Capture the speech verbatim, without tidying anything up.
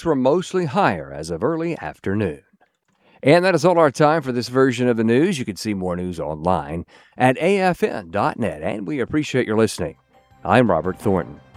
stocks were mostly higher as of early afternoon. And that is all our time for this version of the news. You can see more news online at A F N dot net, and we appreciate your listening. I'm Robert Thornton.